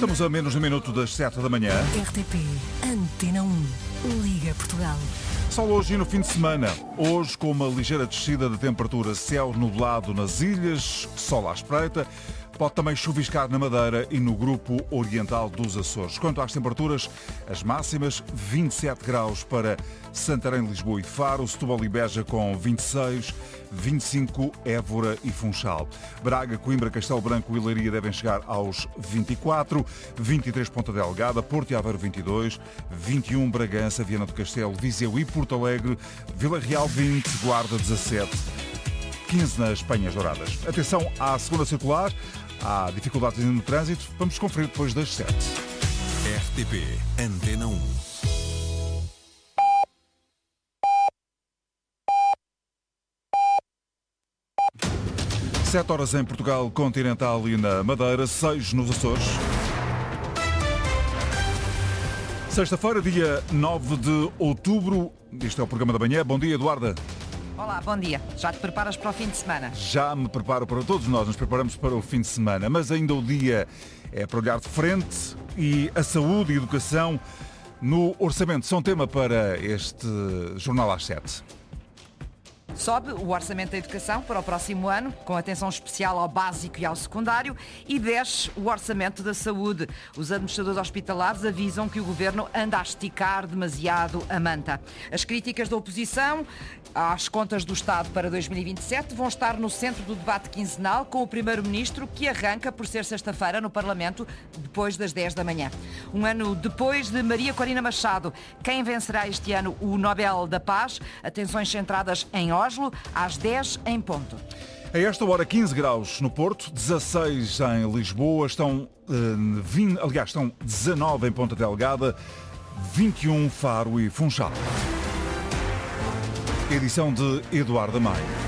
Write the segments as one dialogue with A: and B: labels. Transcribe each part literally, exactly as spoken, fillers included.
A: Estamos a menos de um minuto das sete da manhã.
B: R T P Antena um. Liga Portugal.
A: Sol hoje e no fim de semana. Hoje com uma ligeira descida de temperatura, céu nublado nas ilhas, sol à espreita. Pode também chuviscar na Madeira e no grupo oriental dos Açores. Quanto às temperaturas, as máximas, vinte e sete graus para Santarém, Lisboa e Faro, Setúbal e Beja com vinte e seis, vinte e cinco Évora e Funchal. Braga, Coimbra, Castelo Branco e Leiria devem chegar aos vinte e quatro, vinte e três Ponta Delgada, Porto e Aveiro vinte e dois, vinte e um Bragança, Viana do Castelo, Viseu e Porto Alegre, Vila Real vinte, Guarda dezassete, quinze nas Penhas Douradas. Atenção à segunda circular, há dificuldades ainda no trânsito, vamos conferir depois das sete.
C: R T P Antena um.
A: sete horas em Portugal continental e na Madeira, seis nos Açores. Sexta-feira, dia nove de outubro. Este é o programa da manhã. Bom dia, Eduarda.
D: Olá, bom dia. Já te preparas para o fim de semana?
A: Já me preparo para todos nós, nos preparamos para o fim de semana, mas ainda o dia é para olhar de frente e a saúde e a educação no orçamento são tema para este Jornal às sete.
D: Sobe o orçamento da educação para o próximo ano, com atenção especial ao básico e ao secundário, e desce o orçamento da saúde. Os administradores hospitalares avisam que o governo anda a esticar demasiado a manta. As críticas da oposição às contas do Estado para dois mil e vinte e sete vão estar no centro do debate quinzenal com o primeiro-ministro, que arranca por ser sexta-feira no Parlamento, depois das dez da manhã. Um ano depois de Maria Corina Machado, quem vencerá este ano o Nobel da Paz? Atenções centradas em Oslo, às dez em ponto.
A: A esta hora, quinze graus no Porto, dezasseis em Lisboa, estão, uh, vinte, aliás, estão dezanove em Ponta Delgada, vinte e um Faro e Funchal. Edição de Eduardo Maia.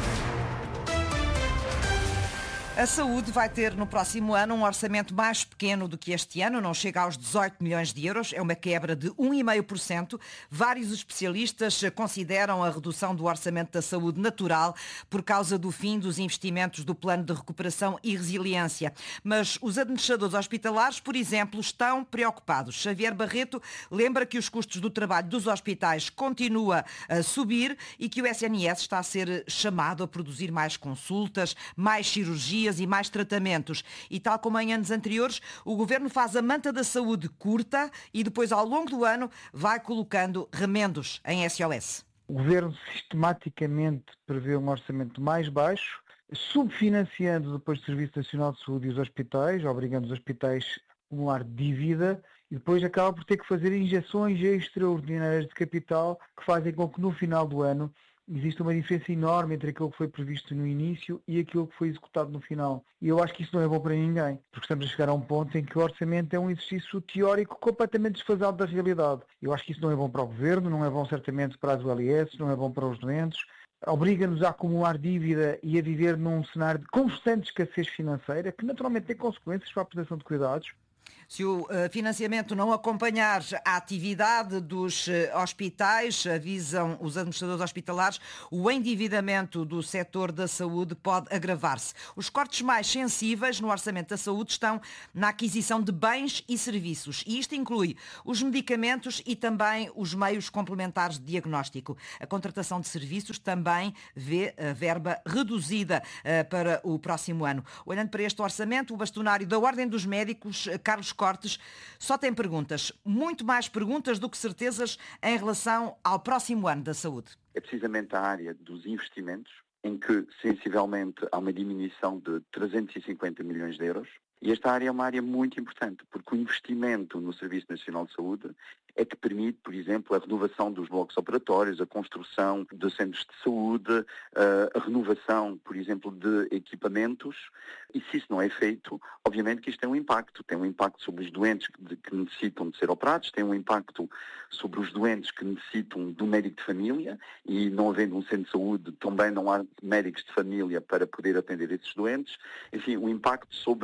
D: A saúde vai ter no próximo ano um orçamento mais pequeno do que este ano, não chega aos dezoito milhões de euros, é uma quebra de um vírgula cinco por cento. Vários especialistas consideram a redução do orçamento da saúde natural por causa do fim dos investimentos do Plano de Recuperação e Resiliência. Mas os administradores hospitalares, por exemplo, estão preocupados. Xavier Barreto lembra que os custos do trabalho dos hospitais continuam a subir e que o S N S está a ser chamado a produzir mais consultas, mais cirurgias e mais tratamentos. E tal como em anos anteriores, o Governo faz a manta da saúde curta e depois, ao longo do ano, vai colocando remendos em S O S.
E: O Governo sistematicamente prevê um orçamento mais baixo, subfinanciando depois o Serviço Nacional de Saúde e os hospitais, obrigando os hospitais a acumular dívida, e depois acaba por ter que fazer injeções extraordinárias de capital que fazem com que no final do ano existe uma diferença enorme entre aquilo que foi previsto no início e aquilo que foi executado no final. E eu acho que isso não é bom para ninguém, porque estamos a chegar a um ponto em que o orçamento é um exercício teórico completamente desfasado da realidade. Eu acho que isso não é bom para o Governo, não é bom certamente para as U L S, não é bom para os doentes, obriga-nos a acumular dívida e a viver num cenário de constante escassez financeira, que naturalmente tem consequências para a prestação de cuidados.
D: Se o financiamento não acompanhar a atividade dos hospitais, avisam os administradores hospitalares, o endividamento do setor da saúde pode agravar-se. Os cortes mais sensíveis no orçamento da saúde estão na aquisição de bens e serviços, e isto inclui os medicamentos e também os meios complementares de diagnóstico. A contratação de serviços também vê a verba reduzida para o próximo ano. Olhando para este orçamento, o bastonário da Ordem dos Médicos, Carlos Cortes, só tem perguntas, muito mais perguntas do que certezas em relação ao próximo ano da saúde.
F: É precisamente a área dos investimentos, em que sensivelmente há uma diminuição de trezentos e cinquenta milhões de euros. E esta área é uma área muito importante, porque o investimento no Serviço Nacional de Saúde é que permite, por exemplo, a renovação dos blocos operatórios, a construção de centros de saúde, a renovação, por exemplo, de equipamentos. E se isso não é feito, obviamente que isto tem um impacto. Tem um impacto sobre os doentes que necessitam de ser operados, tem um impacto sobre os doentes que necessitam de um médico de família, e não havendo um centro de saúde, também não há médicos de família para poder atender esses doentes. Enfim, o impacto sobre vários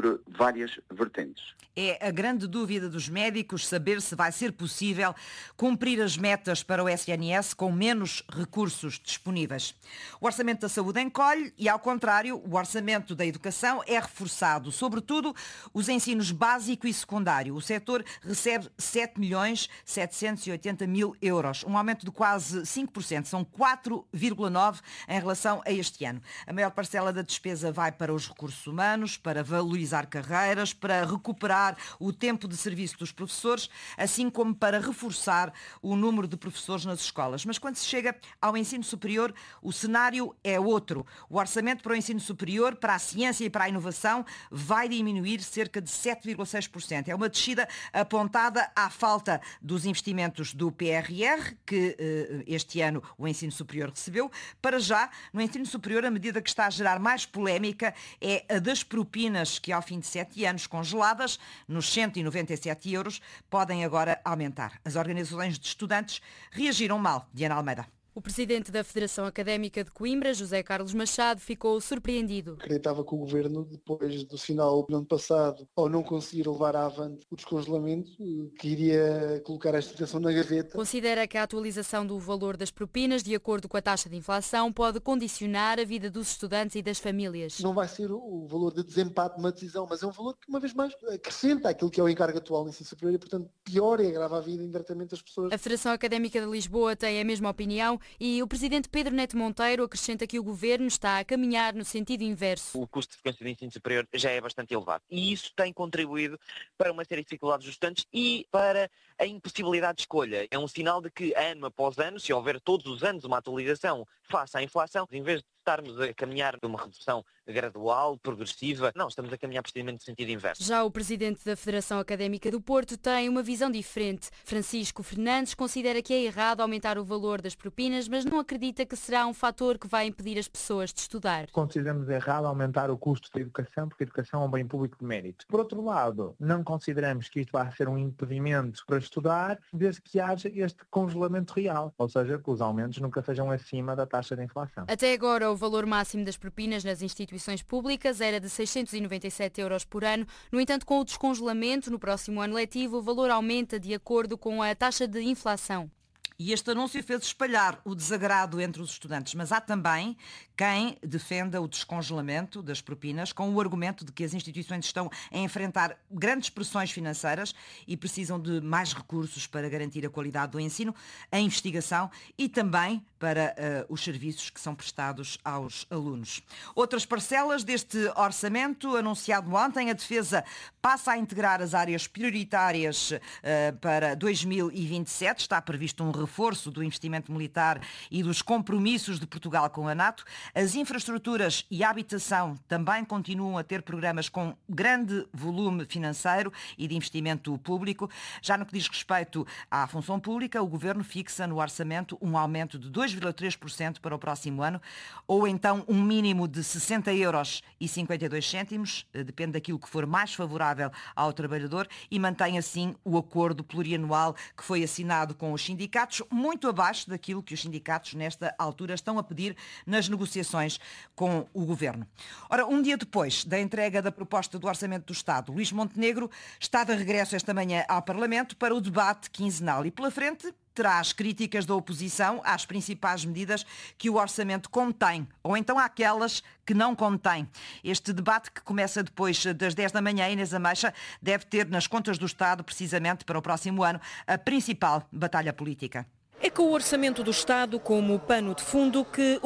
F: várias vertentes.
D: É a grande dúvida dos médicos saber se vai ser possível cumprir as metas para o S N S com menos recursos disponíveis. O orçamento da saúde encolhe e, ao contrário, o orçamento da educação é reforçado, sobretudo os ensinos básico e secundário. O setor recebe sete milhões setecentos e oitenta mil euros, um aumento de quase cinco por cento, são quatro vírgula nove por cento em relação a este ano. A maior parcela da despesa vai para os recursos humanos, para valorizar carreiras, para recuperar o tempo de serviço dos professores, assim como para reforçar o número de professores nas escolas. Mas quando se chega ao ensino superior, o cenário é outro. O orçamento para o ensino superior, para a ciência e para a inovação, vai diminuir cerca de sete vírgula seis por cento. É uma descida apontada à falta dos investimentos do P R R, que eh, este ano o ensino superior recebeu. Para já, no ensino superior, a medida que está a gerar mais polémica é a das propinas, que ao fim de sete anos congeladas, nos cento e noventa e sete euros, podem agora aumentar. As organizações de estudantes reagiram mal. Diana Almeida.
G: O presidente da Federação Académica de Coimbra, José Carlos Machado, ficou surpreendido.
H: Acreditava que o Governo, depois do final do ano passado, ao não conseguir levar à avante o descongelamento, que iria colocar esta situação na gaveta.
G: Considera que a atualização do valor das propinas, de acordo com a taxa de inflação, pode condicionar a vida dos estudantes e das famílias.
H: Não vai ser o valor de desempate de uma decisão, mas é um valor que, uma vez mais, acrescenta aquilo que é o encargo atual no ensino superior e, portanto, piora e agrava a vida indiretamente das pessoas.
G: A Federação Académica de Lisboa tem a mesma opinião e o presidente Pedro Neto Monteiro acrescenta que o governo está a caminhar no sentido inverso.
I: O custo de frequência de ensino superior já é bastante elevado e isso tem contribuído para uma série de dificuldades dos estudantes e para a impossibilidade de escolha. É um sinal de que, ano após ano, se houver todos os anos uma atualização face à inflação, em vez de estarmos a caminhar numa redução gradual, progressiva, não, estamos a caminhar precisamente no sentido inverso.
G: Já o presidente da Federação Académica do Porto tem uma visão diferente. Francisco Fernandes considera que é errado aumentar o valor das propinas, mas não acredita que será um fator que vai impedir as pessoas de estudar.
J: Consideramos errado aumentar o custo da educação, porque a educação é um bem público de mérito. Por outro lado, não consideramos que isto vai ser um impedimento para estudar, desde que haja este congelamento real, ou seja, que os aumentos nunca sejam acima da taxa de inflação.
G: Até agora, o valor máximo das propinas nas instituições públicas era de seiscentos e noventa e sete euros por ano. No entanto, com o descongelamento, no próximo ano letivo, o valor aumenta de acordo com a taxa de inflação.
D: E este anúncio fez espalhar o desagrado entre os estudantes, mas há também quem defenda o descongelamento das propinas com o argumento de que as instituições estão a enfrentar grandes pressões financeiras e precisam de mais recursos para garantir a qualidade do ensino, a investigação e também para uh, os serviços que são prestados aos alunos. Outras parcelas deste orçamento anunciado ontem, a Defesa passa a integrar as áreas prioritárias uh, para dois mil e vinte e sete, está previsto um reforço do investimento militar e dos compromissos de Portugal com a NATO. As infraestruturas e a habitação também continuam a ter programas com grande volume financeiro e de investimento público. Já no que diz respeito à função pública, o Governo fixa no orçamento um aumento de dois vírgula três por cento para o próximo ano, ou então um mínimo de sessenta euros e cinquenta e dois cêntimos, depende daquilo que for mais favorável ao trabalhador, e mantém assim o acordo plurianual que foi assinado com os sindicatos, muito abaixo daquilo que os sindicatos nesta altura estão a pedir nas negociações com o Governo. Ora, um dia depois da entrega da proposta do Orçamento do Estado, Luís Montenegro está de regresso esta manhã ao Parlamento para o debate quinzenal e pela frente traz críticas da oposição às principais medidas que o orçamento contém, ou então àquelas que não contém. Este debate, que começa depois das dez da manhã, Inês Ameixa, deve ter nas contas do Estado, precisamente para o próximo ano, a principal batalha política.
K: É com o Orçamento do Estado como pano de fundo que